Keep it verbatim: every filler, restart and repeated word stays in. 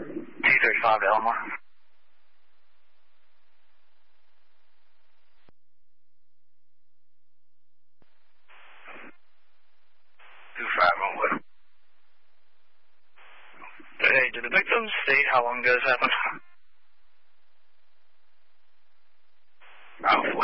two thirty-five to Elmore. two five on what? Hey, did the victim state how long ago this happened? Oh,